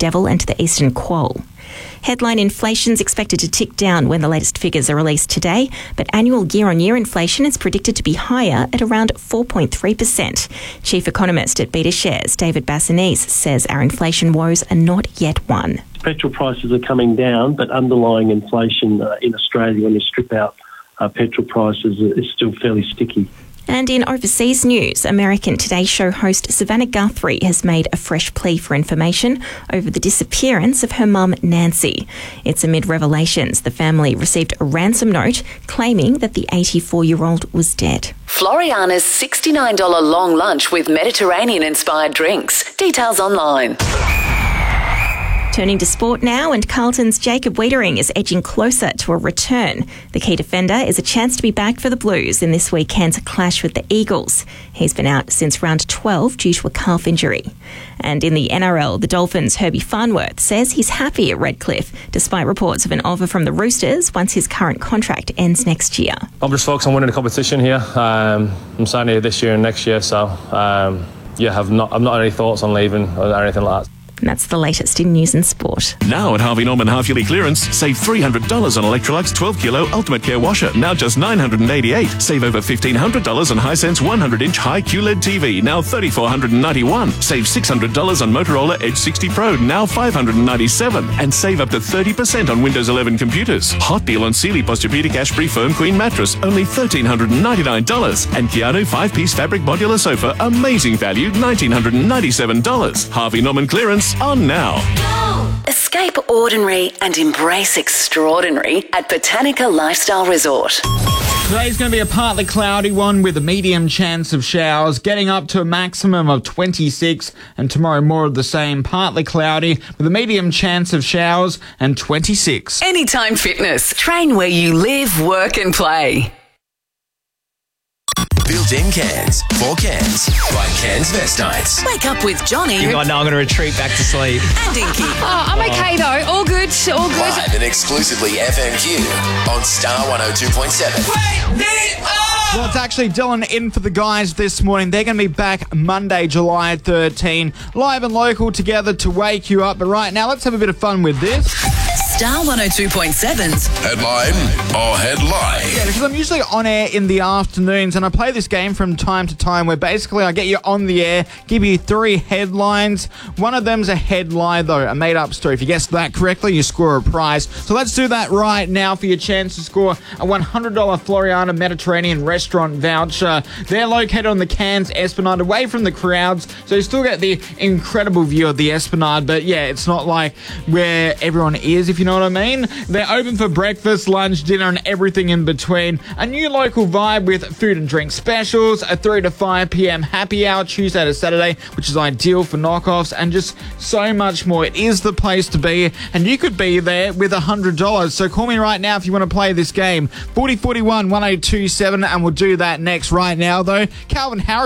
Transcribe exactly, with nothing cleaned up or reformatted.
Devil and the Eastern Quoll. Headline inflation's expected to tick down when the latest figures are released today, but annual year-on-year inflation is predicted to be higher at around four point three percent. Chief economist at Beta Shares, David Bassanese, says our inflation woes are not yet won. Petrol prices are coming down, but underlying inflation uh, in Australia, when you strip out uh, petrol prices, is still fairly sticky. And in overseas news, American Today Show host Savannah Guthrie has made a fresh plea for information over the disappearance of her mum, Nancy. It's amid revelations the family received a ransom note claiming that the eighty-four-year-old was dead. Floriana's sixty-nine dollars long lunch with Mediterranean-inspired drinks. Details online. Turning to sport now, and Carlton's Jacob Wiedering is edging closer to a return. The key defender is a chance to be back for the Blues in this weekend's clash with the Eagles. He's been out since round twelve due to a calf injury. And in the N R L, the Dolphins' Herbie Farnworth says he's happy at Redcliffe, despite reports of an offer from the Roosters once his current contract ends next year. I'm just focused on winning the competition here. Um, I'm signing here this year and next year, so um, yeah, I've not, I've not any thoughts on leaving or anything like that. And that's the latest in news and sport. Now at Harvey Norman half-yearly clearance, save three hundred dollars on Electrolux twelve kilo Ultimate Care Washer, now just nine hundred eighty-eight dollars. Save over fifteen hundred dollars on Hisense one hundred inch high Q L E D T V, now three thousand four hundred ninety-one dollars. Save six hundred dollars on Motorola Edge sixty Pro, now five hundred ninety-seven dollars. And save up to thirty percent on Windows eleven computers. Hot deal on Sealy Posturepedic Ashbury Firm Queen Mattress, only one thousand three hundred ninety-nine dollars. And Keanu five-piece fabric modular sofa, amazing value, one thousand nine hundred ninety-seven dollars. Harvey Norman clearance on now. Escape ordinary and embrace extraordinary at Botanica Lifestyle Resort. Today's going to be a partly cloudy one with a medium chance of showers, getting up to a maximum of twenty-six, and tomorrow more of the same, partly cloudy with a medium chance of showers and twenty-six. Anytime Fitness. Train where you live, work and play. Built-in cans. For cans. By Cans Vestites. Wake up with Johnny. You I know I'm going to retreat back to sleep. And Dinky. Oh, I'm okay though. All good. All good. Live and exclusively F M Q on Star one oh two point seven. Well, it's actually Dylan in for the guys this morning. They're going to be back Monday, July thirteenth, live and local together to wake you up. But right now, let's have a bit of fun with this. Star one oh two point seven's Headline or Headline? Yeah, because I'm usually on air in the afternoons, and I play this game from time to time where basically I get you on the air, give you three headlines. One of them's a headline, though, a made-up story. If you guess that correctly, you score a prize. So let's do that right now for your chance to score a one hundred dollars Floriana Mediterranean restaurant voucher. They're located on the Cairns Esplanade, away from the crowds, so you still get the incredible view of the Esplanade, but yeah, it's not like where everyone is, if you know what I mean. They're open for breakfast, lunch, dinner, and everything in between. A new local vibe with food and drink specials, a three to five p.m. happy hour Tuesday to Saturday, which is ideal for knockoffs, and just so much more. It is the place to be, and you could be there with one hundred dollars. So call me right now if you want to play this game. forty forty-one one oh two seven, and we'll do that next. Right now, though, Calvin Harris